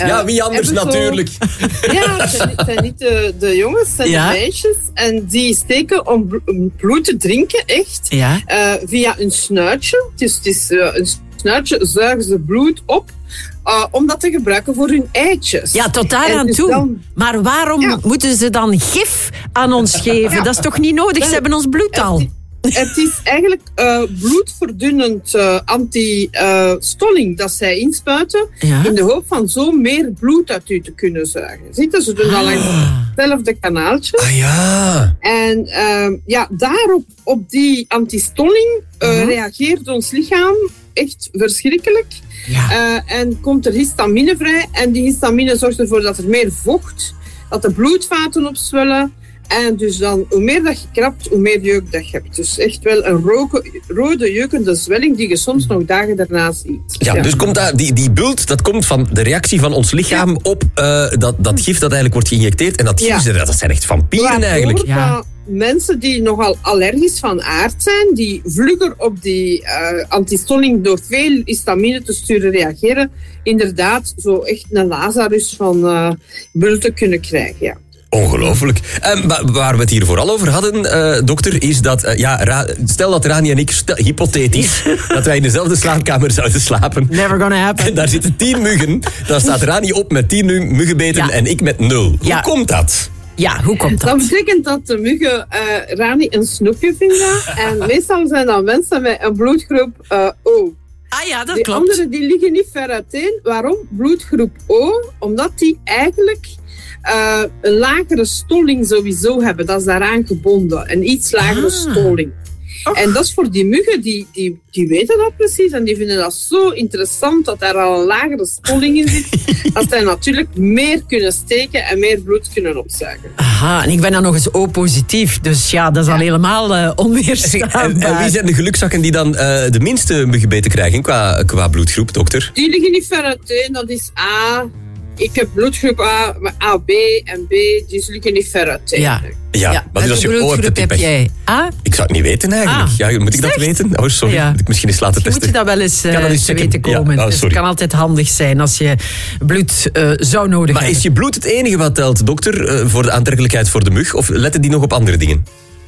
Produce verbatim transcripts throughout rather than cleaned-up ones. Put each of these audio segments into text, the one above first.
Uh, ja, wie anders natuurlijk. Zo, ja, het zijn, het zijn niet de, de jongens, het zijn ja. de meisjes. En die steken om bloed te drinken, echt, ja. uh, via een snuitje. Dus het is uh, een snuitje, zuigen ze bloed op. Uh, om dat te gebruiken voor hun eitjes. Ja, tot daaraan dus toe. Dan, maar waarom ja. moeten ze dan gif aan ons geven? Ja. Dat is toch niet nodig? Ze hebben ons bloed al. Het, het is eigenlijk uh, bloedverdunnend uh, anti-stolling uh, dat zij inspuiten. Ja. In de hoop van zo meer bloed uit u te kunnen zuigen. Ziet je, ze doen al langs hetzelfde kanaaltje. Ah ja. En uh, ja, daarop, op die anti-stolling, uh, uh-huh. reageert ons lichaam echt verschrikkelijk. Ja. Uh, en komt er histamine vrij. En die histamine zorgt ervoor dat er meer vocht, dat de bloedvaten opzwellen. En dus dan, hoe meer dat je krabt, hoe meer jeuk dat je hebt. Dus echt wel een roke, rode jeukende zwelling die je soms nog dagen daarna ziet. Ja, ja. Dus komt dat, die, die bult, dat komt van de reactie van ons lichaam ja. op uh, dat, dat gif dat eigenlijk wordt geïnjecteerd. En dat gif, ja. dat zijn echt vampieren Waardoor eigenlijk. Ja. Mensen die nogal allergisch van aard zijn, die vlugger op die uh, antistolling door veel histamine te sturen reageren, inderdaad zo echt een Lazarus van uh, bulten kunnen krijgen, ja. Ongelooflijk. Um, waar we het hier vooral over hadden, uh, dokter, is dat... Uh, ja, Ra- stel dat Rani en ik, stel, hypothetisch, dat wij in dezelfde slaapkamer zouden slapen. Never gonna happen. En daar zitten tien muggen. Dan staat Rani op met tien muggenbeten ja. en ik met nul. Ja. Hoe komt dat? Ja, hoe komt dat? Dat betekent dat de muggen uh, Rani een snoepje vinden. En meestal zijn dat mensen met een bloedgroep uh, O. Ah ja, dat die klopt. Die anderen die liggen niet ver uiteen. Waarom? Bloedgroep O, omdat die eigenlijk... Uh, een lagere stolling sowieso hebben. Dat is daaraan gebonden. Een iets lagere ah. stolling. Oh. En dat is voor die muggen, die, die, die weten dat precies. En die vinden dat zo interessant dat daar al een lagere stolling in zit. Dat zij natuurlijk meer kunnen steken en meer bloed kunnen opzuigen. Aha, en ik ben dan nog eens O-positief. Dus ja, dat is ja. al helemaal uh, onweerstaanbaar. En, en wie zijn de gelukzakken die dan uh, de minste muggenbeten krijgen qua, qua bloedgroep, dokter? Die liggen niet ver uiteen. Dat is A... Ik heb bloedgroep A, A, B en B, die liggen niet ver uit. Ja. Ja, ja, maar dus als je O hebt, heb jij A? Ik zou het niet weten eigenlijk. Ah. Ja, moet ik dat weten? Oh, sorry. Ja. Moet ik misschien eens laten testen? Moet je dat wel eens, uh, eens te weten komen. Ja. Oh, dus het kan altijd handig zijn als je bloed uh, zou nodig maar hebben. Maar is je bloed het enige wat telt, dokter, uh, voor de aantrekkelijkheid voor de mug? Of letten die nog op andere dingen?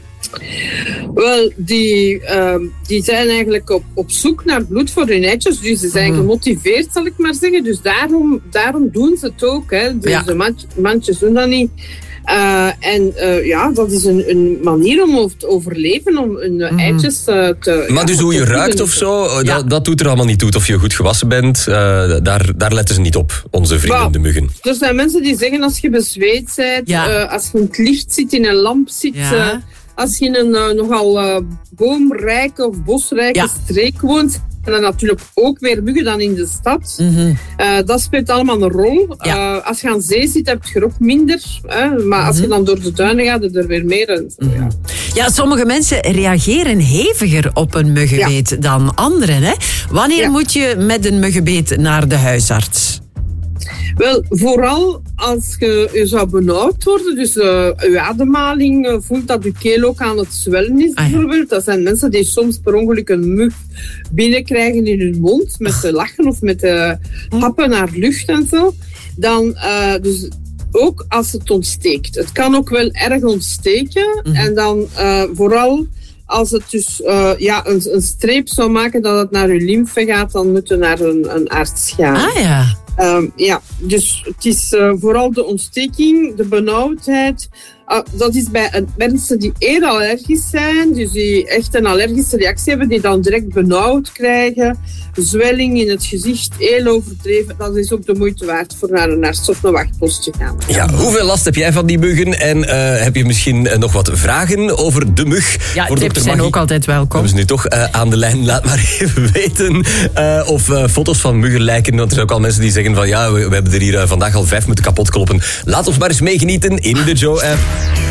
Wel, die, uh, die zijn eigenlijk op, op zoek naar bloed voor hun eitjes. Dus ze zijn mm. gemotiveerd, zal ik maar zeggen. Dus daarom, daarom doen ze het ook. Hè. Dus ja. de mandjes, mandjes doen dat niet. Uh, en uh, ja, dat is een, een manier om over te overleven, om hun mm. eitjes uh, te... Maar ja, dus hoe je ruikt of zo, ja. dat, dat doet er allemaal niet toe. Of je goed gewassen bent, uh, daar, daar letten ze niet op, onze vrienden well, de muggen. Er zijn mensen die zeggen als je bezweet bent, ja. uh, als je in het licht zit, in een lamp zit... Ja. Uh, als je in een uh, nogal uh, boomrijke of bosrijke ja. streek woont, en dan natuurlijk ook meer muggen dan in de stad. Mm-hmm. Uh, dat speelt allemaal een rol. Ja. Uh, als je aan zee zit, heb je er ook minder. Hè? Maar mm-hmm. als je dan door de duinen gaat, er weer meer. En zo, mm-hmm. ja. ja, sommige mensen reageren heviger op een muggenbeet ja. dan anderen. Hè? Wanneer ja. moet je met een muggenbeet naar de huisarts? Wel, vooral als je, je zou benauwd worden, dus uh, je ademhaling uh, voelt dat je keel ook aan het zwellen is, ah, ja. bijvoorbeeld. Dat zijn mensen die soms per ongeluk een mug binnenkrijgen in hun mond, met te lachen of met te happen naar lucht en zo. Dan, uh, dus ook als het ontsteekt. Het kan ook wel erg ontsteken. Mm-hmm. En dan uh, vooral... Als het dus uh, ja, een, een streep zou maken dat het naar je lymfe gaat, dan moet je naar een, een arts gaan. Ah ja. Um, ja, dus het is uh, vooral de ontsteking, de benauwdheid. Uh, dat is bij uh, mensen die eerder allergisch zijn, dus die echt een allergische reactie hebben, die dan direct benauwd krijgen, zwelling in het gezicht, heel overdreven. Dat is ook de moeite waard voor naar een arts of een wachtpost te gaan. Ja, hoeveel last heb jij van die muggen? En uh, heb je misschien uh, nog wat vragen over de mug? Ja, tips zijn ook altijd welkom. We hebben ze nu toch uh, aan de lijn. Laat maar even weten. Uh, of uh, foto's van muggenlijken. Want er zijn ook al mensen die zeggen van ja, we, we hebben er hier uh, vandaag al vijf moeten kapot kloppen. Laat ons maar eens meegenieten in de Joe-app.